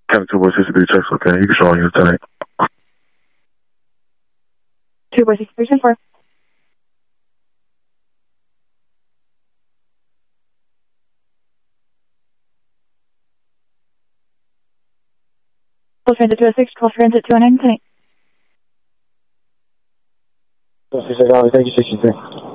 County 263 checks, okay? You can show on your tonight. 263 Call transit 206, call transit 209 tonight. 206, thank you, 63.